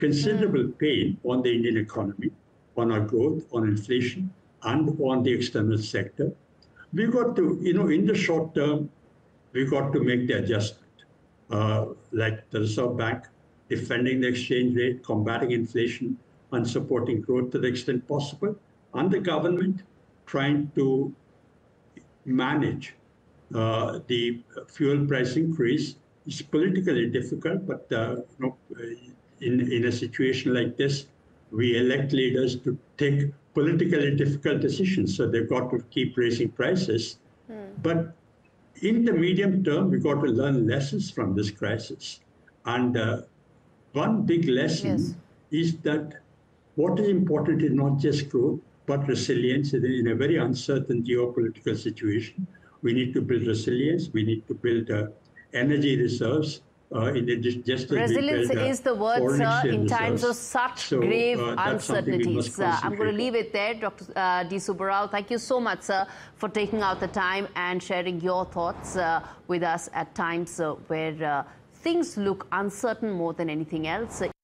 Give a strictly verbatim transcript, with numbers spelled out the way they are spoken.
considerable mm. pain on the Indian economy, on our growth, on inflation, and on the external sector. We've got to, you know, in the short term, we've got to make the adjustment. Uh, like the Reserve Bank defending the exchange rate, combating inflation, and supporting growth to the extent possible, and the government trying to manage uh, the fuel price increase. Is politically difficult, but uh, you know, in, in a situation like this, we elect leaders to take politically difficult decisions, so they've got to keep raising prices. Mm. But in the medium term, we've got to learn lessons from this crisis. And uh, one big lesson yes. is that what is important is not just growth, but resilience in a very uncertain geopolitical situation. We need to build resilience. We need to build uh, energy reserves. Uh, in the, just as Resilience build, uh, is the word, sir, in reserves. times of such so, grave uh, uncertainties. Uh, I'm going to leave it there. Doctor Uh, D. Subbarao, thank you so much, sir, for taking out the time and sharing your thoughts uh, with us at times uh, where uh, things look uncertain more than anything else.